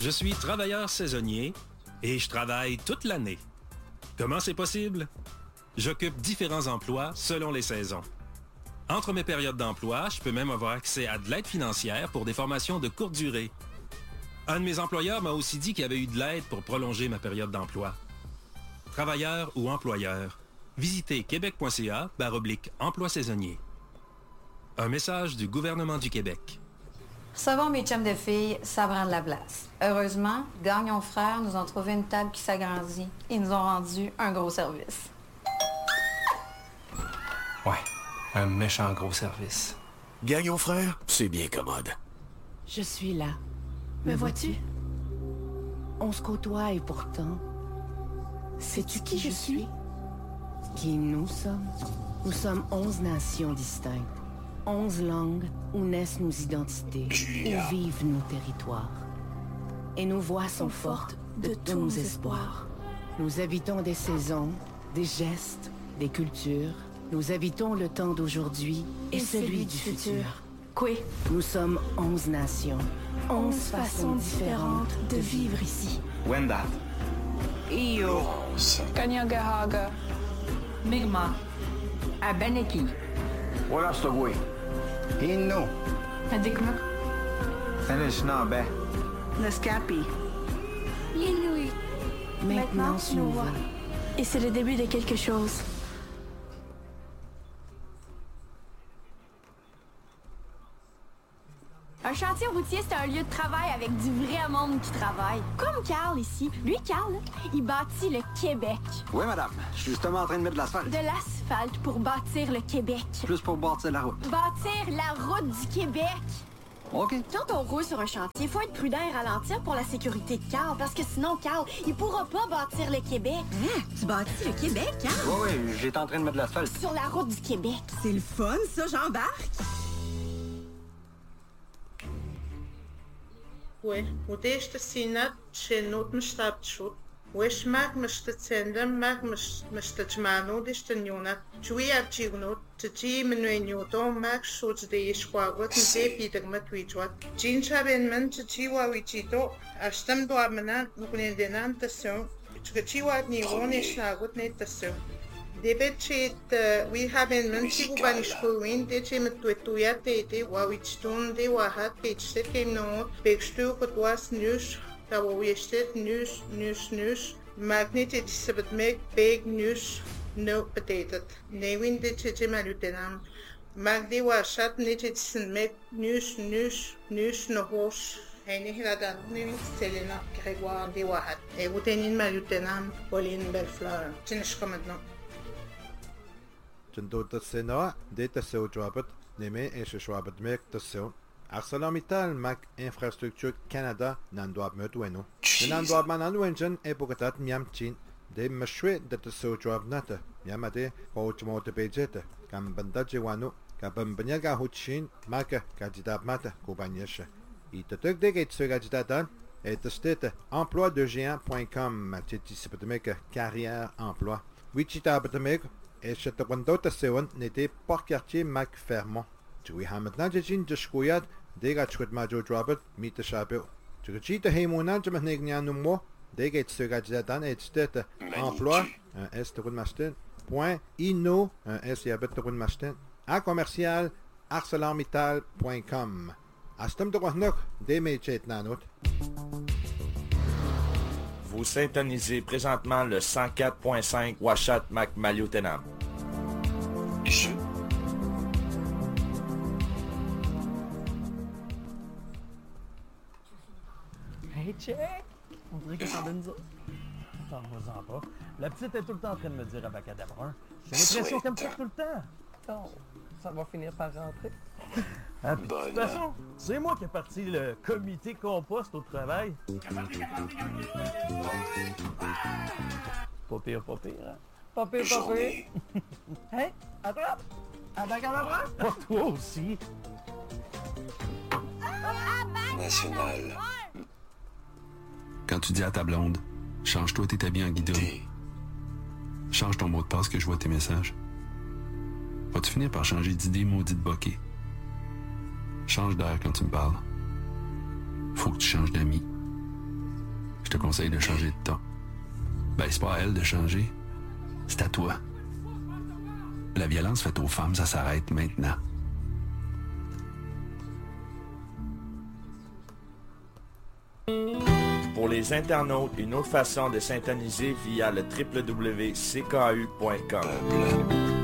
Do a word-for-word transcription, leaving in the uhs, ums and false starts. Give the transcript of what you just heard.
Je suis travailleur saisonnier et je travaille toute l'année. Comment c'est possible? J'occupe différents emplois selon les saisons. Entre mes périodes d'emploi, je peux même avoir accès à de l'aide financière pour des formations de courte durée. Un de mes employeurs m'a aussi dit qu'il y avait eu de l'aide pour prolonger ma période d'emploi. Travailleur ou employeur, visitez québec.ca barre oblique emploi saisonnier. Un message du gouvernement du Québec. Recevons mes chums de filles, ça prend de la place. Heureusement, Gagnon Frères nous ont trouvé une table qui s'agrandit. Ils nous ont rendu un gros service. Ouais, un méchant gros service. Gagnon Frères, c'est bien commode. Je suis là. Me vois-tu? On se côtoie et pourtant... Sais-tu qui je suis? Qui nous sommes? Nous sommes onze nations distinctes. Onze langues où naissent nos identités, Julia. où vivent nos territoires. Et nos voix sont fortes de, de tous nos espoirs. Nous habitons des saisons, des gestes, des cultures. Nous habitons le temps d'aujourd'hui et, et celui, celui du futur. futur. Quoi? Nous sommes onze nations, onze façons différentes de vivre ici. Wendat. Iyo. Kanyagahaga. Mi'kmaq. Abenaki. Walastogoy. Inno. Adikmak. Anisnabe. Naskapi. Inuit. Maintenant, tu nous vois. Et c'est le début de quelque chose. Un chantier routier, c'est un lieu de travail avec du vrai monde qui travaille. Comme Carl ici. Lui, Carl, là, il bâtit le Québec. Oui, madame. Je suis justement en train de mettre de l'asphalte. De l'asphalte pour bâtir le Québec. Plus pour bâtir la route. Bâtir la route du Québec. OK. Quand on roule sur un chantier, il faut être prudent et ralentir pour la sécurité de Carl, parce que sinon, Carl, il pourra pas bâtir le Québec. Hein? Tu bâtis le Québec, hein? Oui, oui, j'étais en train de mettre de l'asphalte. Sur la route du Québec. C'est le fun, ça, j'embarque. Oui, وديش تسينات شنوت مش تابتشوت ويش ماك مش تتسندم ماك مش مش تجمعنو ديش تنيونات شوي أبجيغنوت تجي من وينيوتو ماك شوت ديش قواغوت نجي بيدر متويجوات جين شابين من تجي واويجيتو أشتم دو أبمنا نقنين دينام تسيون تجي واتنيوون يشناغوت نيت تسيون Debet chet we haben mensen die bij school win, dit je met twee twee jaar tijd, waar we doen de wahat, dit zit geen nood, bestuur het was nieuws, dat we zit nieuws, nieuws, nieuws, maar niet dit is het met big nieuws, no betekent. Nee, win dit je maar uit de naam, maar die was het niet dit is met nieuws, nieuws, nieuws nog hoos. Hij had dan nu Selena Grégoire die wahat. Hij moet niet maar uit de naam Pauline Bellefleur. Het is niet nog. Jindot Sena, Data Sojabot, Neme et Shwabat Mek Tasson. ArcelorMittal Mac Infrastructure Canada Nandoab Medweno. Nandoab Mananwenjen et Bogatat Miam Chin. De Mashwe de Sojab Nata. Yamade, Hochmote Bejete. Kam Bandajewano. Kabam Banyaga Huchin. Maka Kajidab Mata. Kobanyesha. It the Tug Degate Sugajdadan. Et the state emploi de géant point com. Titisapatameka carrière emploi. Wichita Batameka. Et cette rendota seon n'était pas quartier Mac Fermont. Tu y as maintenant jin de scoyad, des gars de majo drabot, mit de chabot. Tu dis de hémonan de manignan mo, des gars de ce gars dan et state emploi, un S de Runmasten, point inno, un S yabet de Runmasten, à commercial arcelormittal point com. Astem de Rohnok, des métiers nanot. Vous syntonisez présentement le cent quatre point cinq Washat Mac-Maliotenam. Je... Hey, check! On dirait que ça donne ça. Attends, vas-en pas. La petite est tout le temps en train de me dire abacadabra. J'ai l'impression qu'elle me fait tout le temps. Non, ça va finir par rentrer. Hein, de toute façon, c'est moi qui ai parti le comité compost au travail. Pas pire, pas pire, hein? Pas pire, pas pire. Hein? Attrape! Abacadabra! Pas toi aussi! National. Quand tu dis à ta blonde, change-toi tes habits en guidon. Change ton mot de passe que je vois tes messages. Vas-tu finir par changer d'idée, maudite bokeh? Change d'air quand tu me parles. Faut que tu changes d'amis. te conseille de changer de ton. Ben, c'est pas à elle de changer. C'est à toi. La violence faite aux femmes, ça s'arrête maintenant. Pour les internautes, une autre façon de s'intoniser via le w w w point c k u point com.